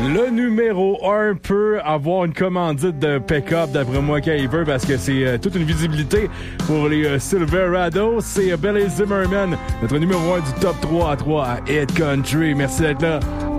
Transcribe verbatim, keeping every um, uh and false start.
Le numéro un peut avoir une commandite de pick-up, d'après moi, quand il veut, parce que c'est euh, toute une visibilité pour les euh, Silverado. C'est euh, Billy Zimmerman, notre numéro un du top trois à trois à Hit Country. Merci d'être là.